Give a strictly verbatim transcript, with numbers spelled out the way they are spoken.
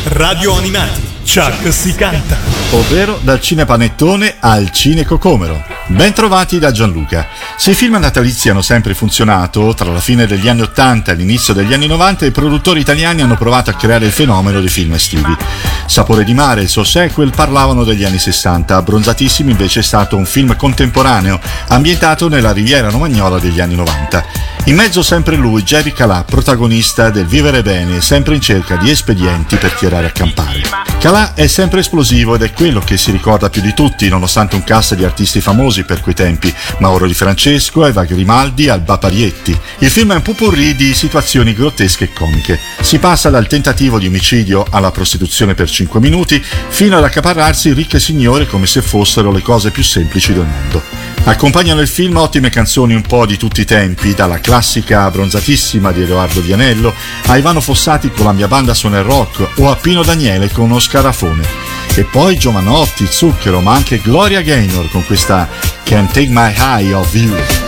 Radio Animati, Chuck si canta. Ovvero dal cinepanettone al cinecocomero. Ben trovati da Gianluca. Se i film natalizi hanno sempre funzionato, tra la fine degli anni ottanta e l'inizio degli anni novanta i produttori italiani hanno provato a creare il fenomeno dei film estivi. Sapore di mare e il suo sequel parlavano degli anni sessanta, Abbronzatissimi invece è stato un film contemporaneo, ambientato nella Riviera Romagnola degli anni novanta. In mezzo sempre lui, Jerry Calà, protagonista del vivere bene, sempre in cerca di espedienti per tirare a campare. Calà è sempre esplosivo ed è quello che si ricorda più di tutti, nonostante un cast di artisti famosi per quei tempi, Mauro Di Francesco, Eva Grimaldi, Alba Parietti. Il film è un popurrí di situazioni grottesche e comiche. Si passa dal tentativo di omicidio alla prostituzione per cinque minuti, fino ad accaparrarsi ricche signore come se fossero le cose più semplici del mondo. Accompagnano il film ottime canzoni un po' di tutti i tempi, dalla classica Abbronzatissima di Edoardo Vianello a Ivano Fossati con La mia banda suona il rock o a Pino Daniele con uno scarafone. E poi Giovanotti, Zucchero, ma anche Gloria Gaynor con questa Can't Take My Eye Off You.